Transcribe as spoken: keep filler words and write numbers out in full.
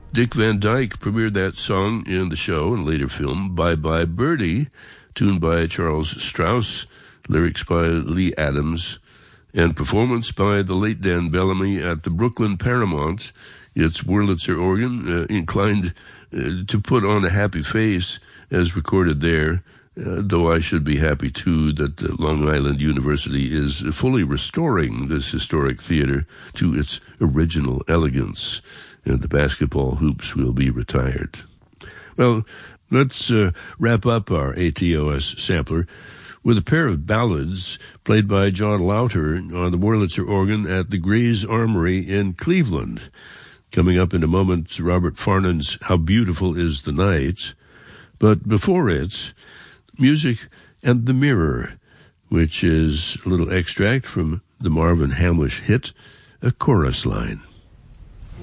Dick Van Dyke premiered that song in the show and later film Bye Bye Birdie, tuned by Charles Strauss, lyrics by Lee Adams, and performance by the late Dan Bellamy at the Brooklyn Paramount. It's Wurlitzer organ, uh, inclined uh, to put on a happy face as recorded there, uh, though I should be happy too that uh, Long Island University is fully restoring this historic theater to its original elegance, and the basketball hoops will be retired. Well, let's uh, wrap up our A T O S sampler with a pair of ballads played by John Lauter on the Wurlitzer organ at the Gray's Armory in Cleveland. Coming up in a moment, Robert Farnon's How Beautiful Is the Night. But before it, music and the Mirror, which is a little extract from the Marvin Hamlish hit, A Chorus Line.